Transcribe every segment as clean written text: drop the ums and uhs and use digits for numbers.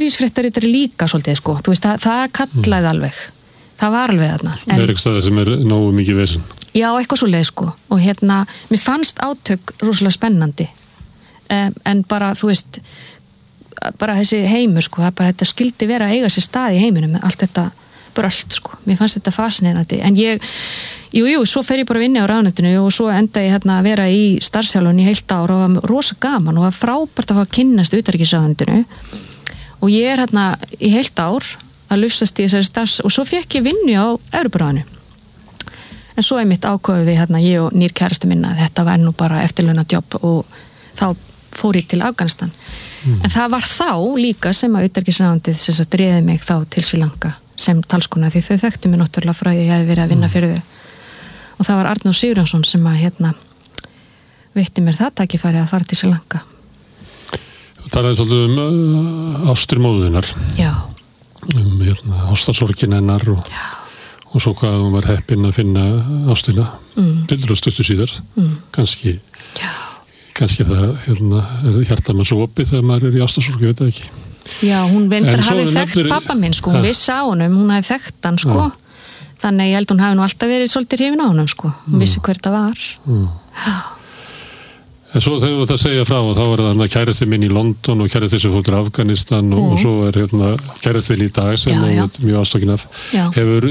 stríðsfréttaritari líka svolítið, sko. Þú veist, það kallaði alveg. Það var alveg þarna. Einhvers staðar sem nógu mikið vesen. Já, eitthvað svoleið, sko. Og mér fannst átök rosalega spennandi. En bara, þú veist, bara þessi heimur, sko, það bara þetta skildi vera að eiga sér stað í heiminum með allt þetta brölt, sko. Mér fannst þetta fascinerandi. En svo fer ég bara að vinna á ráðuneytinu og svo enda ég að vera í starfsþjálfun í heilt ár og var rosa gaman og var frábært að fá að kynnast utanríkisráðuneytinu og ég í heilt ár að lufsast í þessari starfs og svo fekk ég vinnu á Evrópuráðinu. En svo einmitt ákváðum við ég og nýr kærasti minna að þetta var nú bara eftirlaunadjobb og þá fór ég til Afganistan. En það var þá líka sem að utanríkisráðuneytið sem sagt réði mig þá til Sri Lanka sem talskona því þau þekktu mig náttúrulega frá ég hefði verið að vinna fyrir þau. Og það var Arnór Sigurjónsson sem að veitti mér það tækifæri að fara til Sri Lanka. Þú talaði svolítið ástir móðurinnar. Já. Ástarsorgin hennar og svo hvað hún var heppin að finna ástina. Bildur og stuttu síðar. Kannski það hjarta maður svo opið þegar maður í ástarsorgi, veit það ekki. Já, hún vendar hafi þekkt pappa minn, sko. Hún vissi á honum, hún hafi þekkt hann, sko. Þannig ég held hún hafi nú alltaf verið svolítið hrifin á honum, sko. Hún vissi hver það var. Já. En svo þegar þú ert að segja frá og þá er það kærasti minn í London og kærasti sem fór til Afganistan og svo er kærasti í dag sem er mjög ástokkin af. Hefur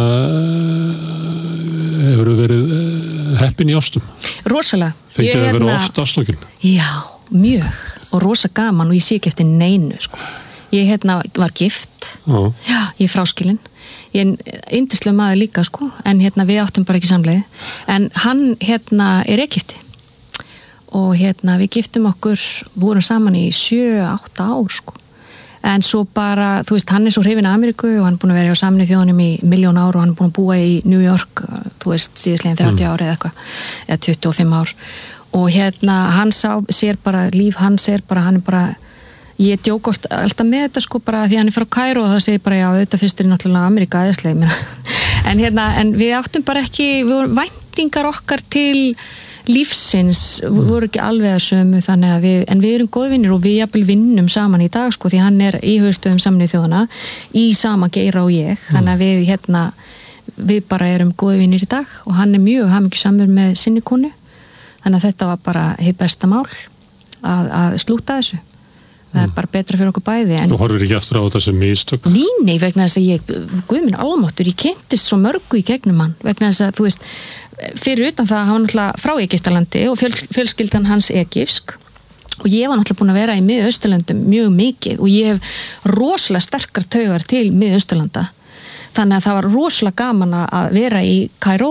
verið heppin í ástum? Rosalega. Fengið að vera oft ástokkin? Já, mjög. Og rosa gaman og ég sé ekki eftir neinu, sko. Ég var gift. Já, ég fráskilin. Ég yndislega maður líka, sko. En við áttum bara ekki samleið. En hann er Egypti. Og við giftum okkur, vorum saman í 7-8 ár, sko. En svo bara, þú veist, hann er svo hrifinn af Ameríku og hann er búin að vera hjá Sameinuðu þjóðunum í 1.000.000 ár og hann er búin að búa í New York, þú veist, síðastlegin 30 ár eða eitthvað, eða 25 ár. Og hann sér bara, líf hans hann er bara, ég djók alltaf með þetta, sko, bara því hann er frá Kaíró og það segir bara, já, þetta fyrst er náttúrulega Ameríka aðeinslega, en við áttum bara ekki, væntingar okkar til lífsins voru ekki alveg að sömu þannig að en við erum góðvinnir og við jafnvel vinnum saman í dag, sko, því hann er í höfuðstöðum Sameinuðu þjóðanna í sama geira og ég, þannig að við bara erum góðvinnir í dag og hann er mjög hamingjusamur með sinni konu, þannig að þetta var bara hið besta mál að slúta þessu. Það er bara betra fyrir okkur bæði. Þú horfir ekki aftur á þetta sem mistök? Nei, vegna þess að guð minn almáttur, ég kynntist svo mörgu í gegnum hann, vegna þess að, þú veist, fyrir utan það, hann var náttúrulega frá Egyptalandi og fjölskyldan hans egypsk og ég var náttúrulega búin að vera í Mið-Austurlöndum mjög mikið og ég hef rosalega sterkar taugar til Mið-Austurlanda. Þannig að það var rosalega gaman að vera í Kaíró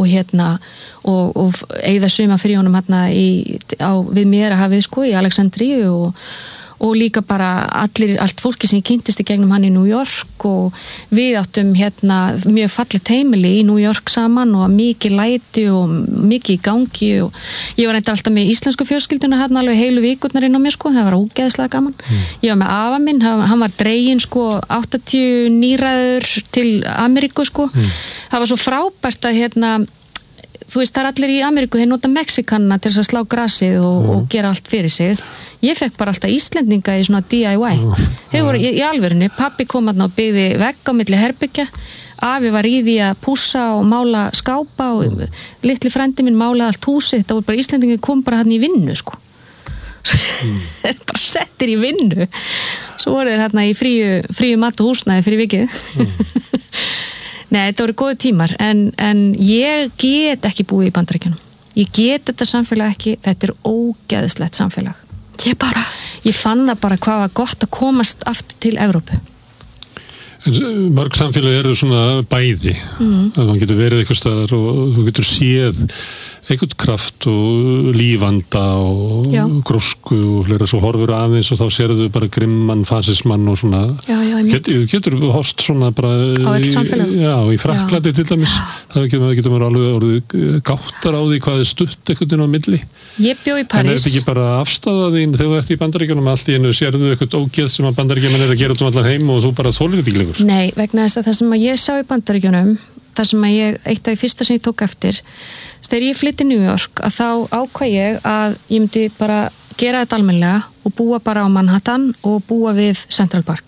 og eyða suma fyrir honum við Miðjarðarhafið, sko, í Alexandríu og líka bara allt fólki sem ég kynntist í gegnum hann í New York og við áttum mjög fallegt heimili í New York saman og mikið læti og mikið í gangi og ég var reyndar alltaf með íslensku fjölskylduna alveg heilu vikurnar inn á mér, sko, það var ógeðslega gaman. Ég var með afa minn, hann var dreginn, sko, 80 nýræður til Ameríku, sko. Það var svo frábært að þú veist, það er allir í Ameríku, þeir nota Mexikanna til þess að slá grasið og gera allt fyrir sig. Ég fekk bara alltaf Íslendinga í svona DIY. Þeir voru í alvörinu, pappi kom og byggði vegg á milli herbyggja, afi var í því að pússa og mála skápa og litli frændi minn málaði allt húsið, þetta voru bara Íslendingi kom bara hann í vinnu, sko. Þeir bara settir í vinnu. Svo voru þeir í fríu mat og húsnæði fyrir vikið. Nei, þetta voru góðu tímar, en ég get ekki búið í Bandaríkjunum. Ég get þetta samfélag ekki, þetta er ógeðslegt samfélag. Ég fann það bara hvað var gott að komast aftur til Evrópu. En mörg samfélag eru svona bæði, að man getur verið eitthvað staðar og þú getur séð einhvern kraft og lífanda og grósku og fleira, svo horfur aðeins og þá sérðu bara grimman, fasismann og svona. Getur horft svona bara í Frakklandi til dæmis. Það getur maður alveg orðið gáttar á því hvað er stutt einhvern veginn á milli. Ég bjó í París. En er þetta ekki bara afstaða þín þegar þú ert í Bandaríkjunum, allt í einu sérðu eitthvað ógeð sem að Bandaríkjumenn er að gera út allan heim og þú bara þolir þetta ekki lengur? Nei, vegna þess að það sem ég sá í Bandaríkjunum, það sem eitt af því fyrsta sem ég tók eftir, þegar ég flytti New York, að þá ákvað ég að ég myndi bara gera þetta almennilega og búa bara á Manhattan og búa við Central Park.